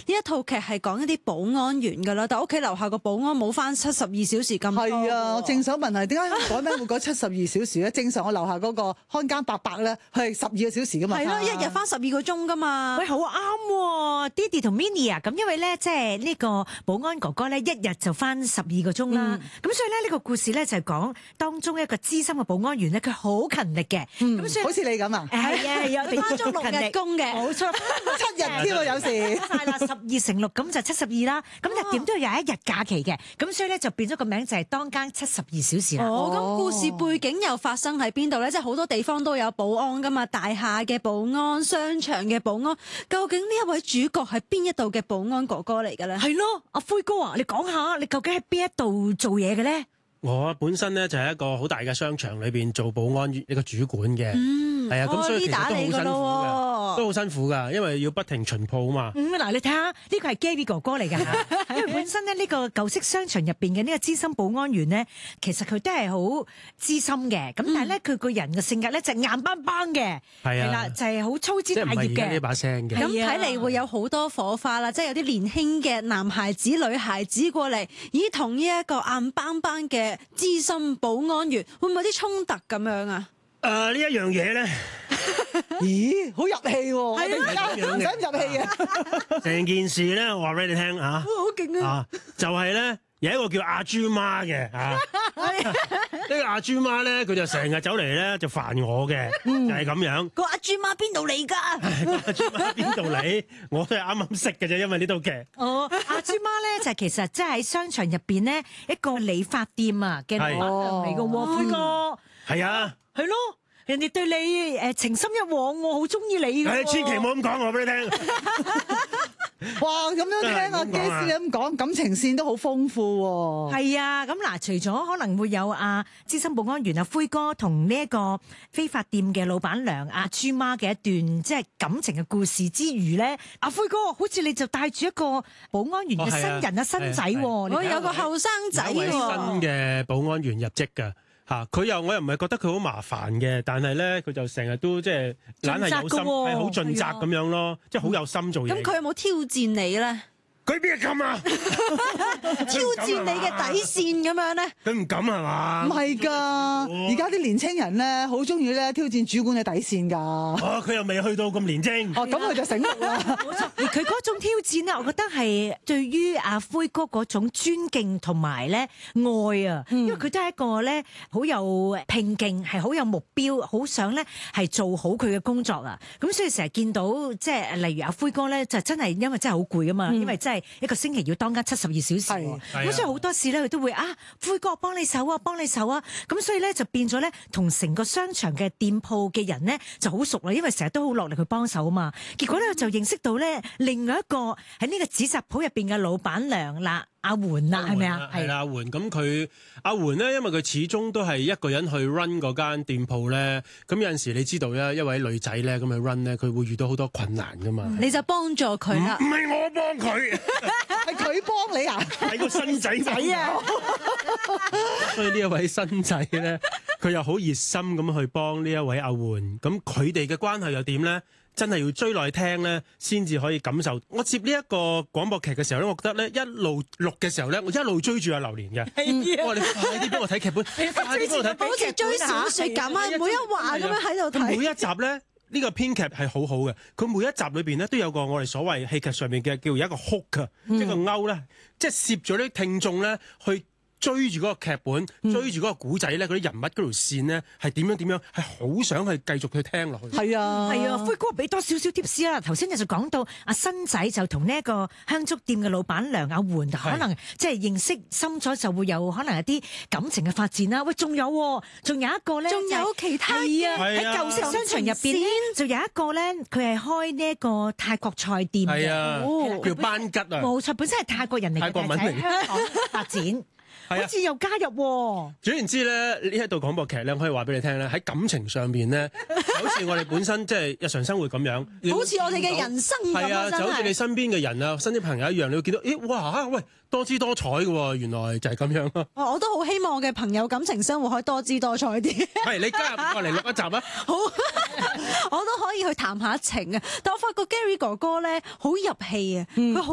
一套劇係講一啲保安員㗎啦，但屋企樓下個保安冇翻72小時咁多。 係啊，我正想問係點解改名會改72小時咧？正常我樓下嗰個看更伯伯咧係12個小時㗎嘛。 係咯，一日翻12個鐘㗎嘛。 喂，好啱喎，Didi 同 Minnie 啊，咁因為咧，即係呢個保安哥哥咧，一日就翻12個鐘啦。咁所以咧，呢個故事咧就係講當中一個資深嘅保安員咧，佢好勤力嘅。咁所以好似你咁啊？ 係啊，係啊，我哋翻咗6日工嘅， 冇錯， 7日添喎有時。 係啦，12乘6咁就72啦。咁就點都要有一日假期嘅。咁所以咧就變咗個名就係當更72小時啦。 哦，咁故事背景又發生喺邊度咧？即係好多地方都有保安噶嘛，大廈嘅保安、商場嘅保安。究竟呢一位主角係邊一度嘅保安哥哥嚟嘅咧？ 係咯，阿灰哥啊，你講下你究竟喺邊一度做嘢嘅咧？ 我本身咧就係一個好大嘅商場裏邊做保安一個主管嘅，係啊，咁所以其實都好辛苦嘅，都好辛苦噶，因為要不停巡鋪啊嘛。 嗱，你睇下呢個係 Gary 哥哥嚟㗎，因為本身咧呢個舊式商場入邊嘅呢個資深保安員咧，其實佢都係好資深嘅，咁但係咧佢個人嘅性格咧就硬邦邦嘅，係啦，就係好粗枝大葉嘅。 呢把聲嘅。 咁睇嚟會有好多火花啦，即係有啲年輕嘅男孩子、女孩子過嚟，咦，同呢一個硬邦邦嘅資深保安員會唔會有啲衝突咁樣啊？ 呢一樣嘢咧， 咦，好入戲喎！ 係啊， 唔使入戲啊！ 成件事咧，我話俾你聽啊， 好勁啊！ 就係咧有一個叫阿豬媽嘅呢個阿豬媽咧，佢就成日走嚟咧就煩我嘅，就係咁樣。 個阿豬媽邊度嚟㗎？ 阿豬媽邊度嚟？我都係啱啱識嘅啫，因為呢套劇。 哦，阿豬媽咧就其實即係喺商場入邊咧一個理髮店啊嘅老闆娘嚟嘅喎，灰哥。 係啊， 係咯，人哋對你情深一往喎，好中意你嘅。 千祈唔好咁講，我俾你聽。 哇，咁樣聽啊，基師你咁講，感情線都好豐富喎。 係啊，咁嗱，除咗可能會有資深保安員灰哥同呢一個非法店嘅老闆娘豬媽嘅一段即係感情嘅故事之餘咧，灰哥好似你就帶住一個保安員嘅新人新仔喎， 我有個後生仔喎， 新嘅保安員入職㗎。我又唔係覺得佢好麻煩嘅，但係咧佢就成日都即係懶係有心，係好盡責咁樣咯，即係好有心做嘢。 咁佢有冇挑戰你咧？ 佢邊係咁啊？ 挑戰你嘅底線咁樣咧？ 佢唔敢係嘛？ 唔係㗎，而家啲年青人咧好中意咧挑戰主管嘅底線㗎。 哦，佢又未去到咁年青。 哦，咁佢就醒目啦。 冇錯，而佢嗰種挑戰咧，我覺得係對於阿灰哥嗰種尊敬同埋咧愛啊，因為佢都係一個咧好有拼勁，係好有目標，好想咧係做好佢嘅工作啊。咁所以成日見到即係例如阿灰哥咧，就真係因為真係好攰啊嘛，因為真係一個星期要當間72小時，咁所以好多時咧佢都會灰哥幫你手啊，幫你手啊，咁所以咧就變咗咧同成個商場嘅店鋪嘅人咧就好熟啦，因為成日都好落力去幫手啊嘛。結果咧就認識到咧另外一個喺呢個紙紮鋪入邊嘅老闆娘啦。阿媛啦，係咪啊？ 係啦，阿媛。咁阿媛咧，因為佢始終都係一個人去 run 嗰間店鋪咧。咁有陣時你知道咧，一位女仔咧咁去 run 咧，佢會遇到好多困難噶嘛。 你就幫助佢啦。 唔係我幫佢， 係佢幫你啊？ 係個新仔仔啊！所以呢一位新仔咧，佢又好熱心咁去幫呢一位阿媛。咁佢哋嘅關係又點咧？真係要追落去聽咧，先至可以感受。我接呢一個廣播劇嘅時候咧，我覺得咧一路錄嘅時候咧，我一路追住阿榴蓮嘅。我話你快啲幫我睇劇本，快啲幫我睇。 好似追小説咁啊，每一話咁樣喺度睇。 每一集咧，呢個編劇係好好嘅。佢每一集裏邊咧都有個我哋所謂戲劇上面嘅叫一個 hook 啊，一個勾咧，即係攝咗啲聽眾咧去。追住嗰個劇本，追住嗰個古仔咧，嗰啲人物嗰條線咧，係點樣，係好想去繼續去聽落去。 係啊， 係啊，灰哥俾多少少 tips 啦。頭先你就講到阿新仔就同呢一個香燭店嘅老闆娘阿媛，可能即係認識深咗，就會有可能有啲感情嘅發展啦。喂，仲有一個咧， 仲有其他嘅喺舊式商場入邊咧，就有一個咧，佢係開呢一個泰國菜店嘅， 叫班吉啊， 冇錯，本身係泰國人嚟嘅， 泰國文嚟喺香港發展。好似又加入喎。 總言之咧，呢一度廣播劇咧，可以話俾你聽咧，喺感情上邊咧，好似我哋本身即係日常生活咁樣， 好似我哋嘅人生咁係啊，就好似你身邊嘅人啊、身邊朋友一樣，你會見到，咦，哇，喂，多姿多彩嘅喎，原來就係咁樣咯。 我都好希望我嘅朋友感情生活可以多姿多彩啲。 係你加入過嚟錄一集啊！ 好，我都可以去談下情啊！但我發覺 Gary 哥哥咧好入戲啊，佢好